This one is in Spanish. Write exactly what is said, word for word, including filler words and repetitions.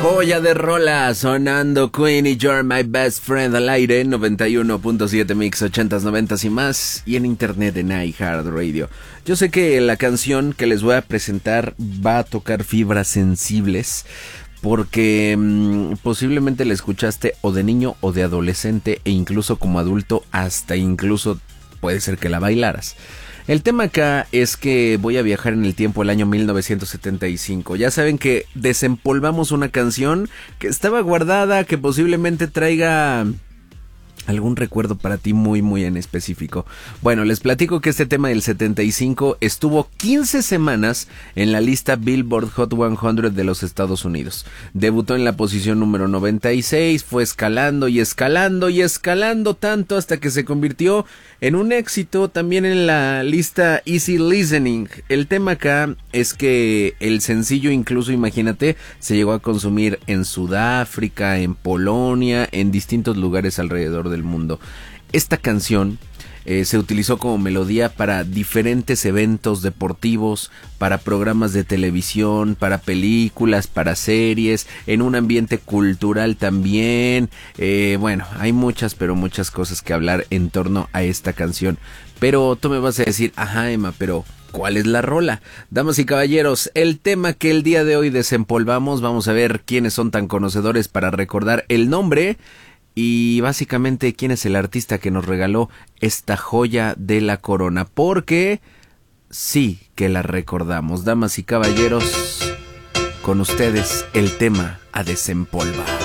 Joya de rola, sonando Queen y You're My Best Friend al aire, noventa y uno punto siete Mix, ochentas, noventas y más, y en internet en iHeartRadio. Yo sé que la canción que les voy a presentar va a tocar fibras sensibles, porque mmm, posiblemente la escuchaste o de niño o de adolescente, e incluso como adulto, hasta incluso puede ser que la bailaras. El tema acá es que voy a viajar en el tiempo, el año mil novecientos setenta y cinco. Ya saben que desempolvamos una canción que estaba guardada, que posiblemente traiga algún recuerdo para ti muy muy en específico. Bueno, les platico que este tema del setenta y cinco estuvo quince semanas en la lista Billboard Hot cien de los Estados Unidos. Debutó en la posición número noventa y seis, fue escalando y escalando y escalando tanto hasta que se convirtió en un éxito también en la lista Easy Listening. El tema acá es que el sencillo, incluso imagínate, se llegó a consumir en Sudáfrica, en Polonia, en distintos lugares alrededor del mundo. Esta canción eh, se utilizó como melodía para diferentes eventos deportivos, para programas de televisión, para películas, para series, en un ambiente cultural también. Eh, bueno, hay muchas, pero muchas cosas que hablar en torno a esta canción. Pero tú me vas a decir, ajá, Emma, pero ¿cuál es la rola? Damas y caballeros, el tema que el día de hoy desempolvamos, vamos a ver quiénes son tan conocedores para recordar el nombre y básicamente quién es el artista que nos regaló esta joya de la corona, porque sí que la recordamos. Damas y caballeros, con ustedes el tema a desempolvar.